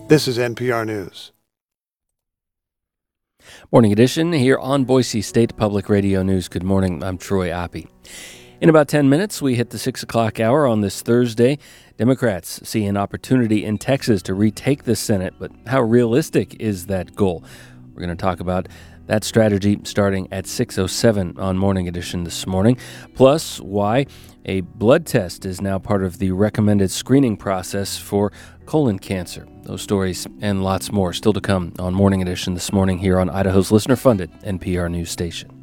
This is NPR News. Morning edition here on Boise State Public Radio News. Good morning. I'm Troy Oppie. In about 10 minutes, we hit the 6 o'clock hour on this Thursday. Democrats see an opportunity in Texas to retake the Senate, but how realistic is that goal? We're going to talk about that strategy starting at 6:07 on Morning Edition this morning, plus why a blood test is now part of the recommended screening process for colon cancer. Those stories and lots more still to come on Morning Edition this morning here on Idaho's listener-funded NPR News Station.